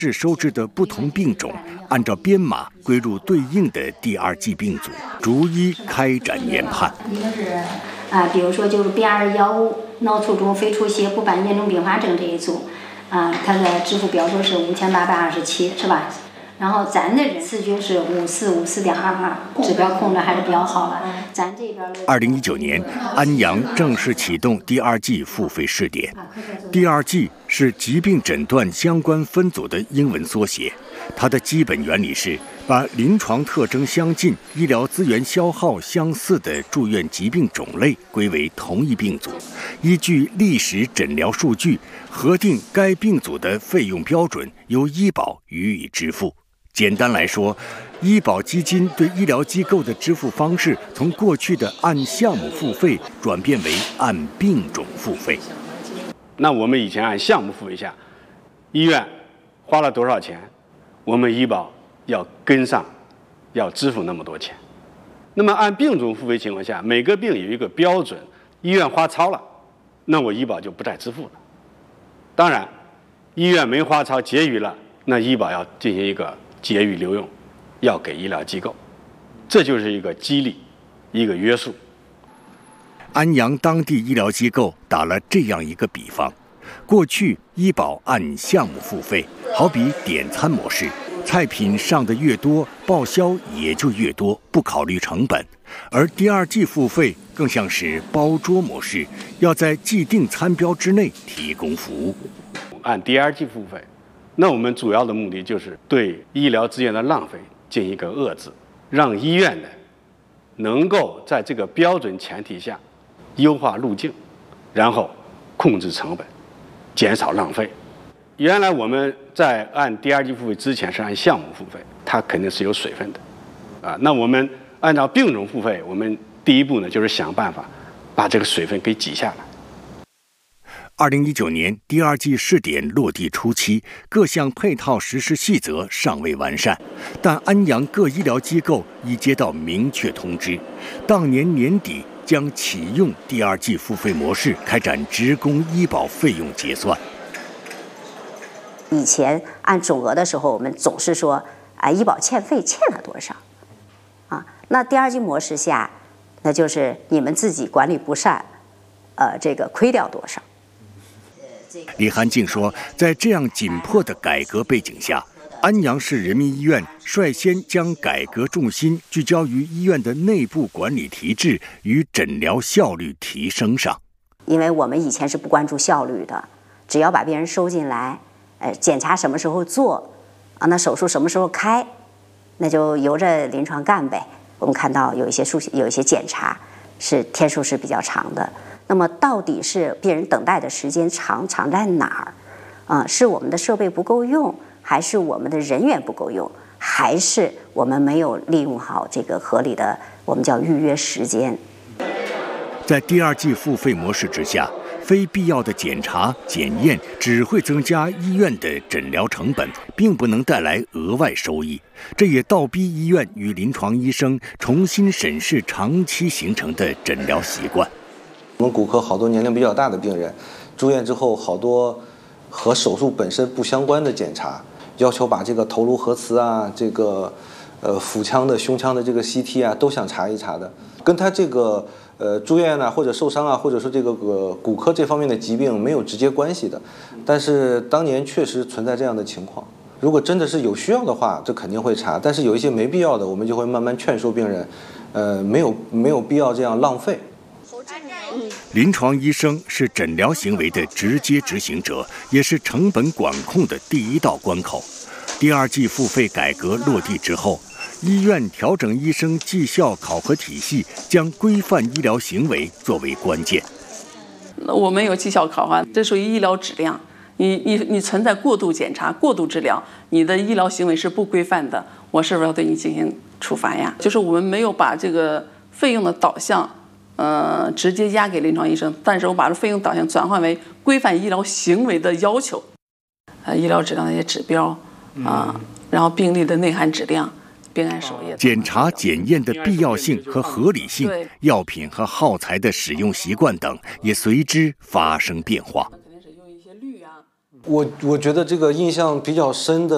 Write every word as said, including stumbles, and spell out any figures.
是收治的不同病种，按照编码归入对应的第二季病组，逐一开展研判。 一个是啊，比如说就是 B 二幺脑卒中非出血不伴严重并发症这一组，啊，它的支付标准是五千八百二十七，是吧？然后咱的人次均是五四五四点二二，指标控制还是比较好的。咱这边。 二零一九年，安阳正式启动第二季付费试点。第二季是疾病诊断相关分组的英文缩写，它的基本原理是把临床特征相近、医疗资源消耗相似的住院疾病种类归为同一病组，依据历史诊疗数据核定该病组的费用标准，由医保予以支付。简单来说，医保基金对医疗机构的支付方式从过去的按项目付费转变为按病种付费。 那我们以前按项目付费下，医院花了多少钱，我们医保要跟上，要支付那么多钱。那么按病种付费情况下，每个病有一个标准，医院花超了，那我医保就不再支付了。当然，医院没花超结余了，那医保要进行一个结余留用，要给医疗机构，这就是一个激励，一个约束。 安阳当地医疗机构打了这样一个比方：过去医保按项目付费，好比点餐模式，菜品上的越多，报销也就越多，不考虑成本；而第二季付费更像是包桌模式，要在既定餐标之内提供服务。 按第二季付费，那我们主要的目的就是对医疗资源的浪费进行一个遏制，让医院呢能够在这个标准前提下优化路径，然后控制成本，减少浪费。原来我们在按第二季付费之前是按项目付费，它肯定是有水分的，啊，那我们按照病种付费，我们第一步呢就是想办法把这个水分给挤下来。 二零一九年第二季试点落地初期，各项配套实施细则尚未完善，但安阳各医疗机构已接到明确通知，当年年底将启用第二季付费模式，开展职工医保费用结算。 以前按总额的时候，我们总是说啊，医保欠费欠了多少啊？那第二季模式下，那就是你们自己管理不善，呃，这个亏掉多少？ 李涵静说，在这样紧迫的改革背景下，安阳市人民医院率先将改革重心聚焦于医院的内部管理体制与诊疗效率提升上。 因为我们以前是不关注效率的，只要把病人收进来，呃，检查什么时候做，啊，那手术什么时候开，那就由着临床干呗。我们看到有一些数有一些检查是天数是比较长的。那么到底是病人等待的时间长长在哪儿？啊、呃，是我们的设备不够用，还是我们的人员不够用，还是我们没有利用好这个合理的我们叫预约时间？ 在第二季付费模式之下，非必要的检查检验只会增加医院的诊疗成本，并不能带来额外收益。这也倒逼医院与临床医生重新审视长期形成的诊疗习惯。 我们骨科好多年龄比较大的病人，住院之后好多和手术本身不相关的检查，要求把这个头颅核磁啊，这个呃腹腔的、胸腔的这个 C T 啊，都想查一查的，跟他这个呃住院啊，或者受伤啊，或者说这个呃骨科这方面的疾病没有直接关系的。但是当年确实存在这样的情况，如果真的是有需要的话，这肯定会查。但是有一些没必要的，我们就会慢慢劝说病人，呃，没有没有必要这样浪费。 临床医生是诊疗行为的直接执行者，也是成本管控的第一道关口。第二季付费改革落地之后，医院调整医生绩效考核体系，将规范医疗行为作为关键。 我们有绩效考核，这属于医疗质量。你你你存在过度检查、过度治疗，你的医疗行为是不规范的，我是不是要对你进行处罚呀？就是我们没有把这个费用的导向。呃，直接压给临床医生，但是我把这费用导向转换为规范医疗行为的要求，呃，医疗质量的一些指标啊、呃，然后病例的内涵质量、病案首页、 检查检验的必要性和合理性、药品和耗材的使用习惯等，也随之发生变化。 我我觉得这个印象比较深的。